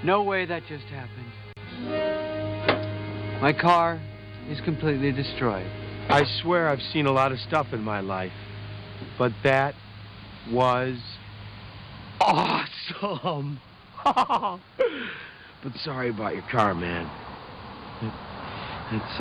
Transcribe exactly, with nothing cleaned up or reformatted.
No way that just happened. My car is completely destroyed. I swear I've seen a lot of stuff in my life, but that was awesome. But sorry about your car, man. It, it's,